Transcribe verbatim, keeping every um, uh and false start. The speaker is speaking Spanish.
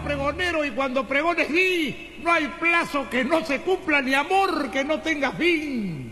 pregonero, y cuando pregones di, no hay plazo que no se cumpla, ni amor que no tenga fin.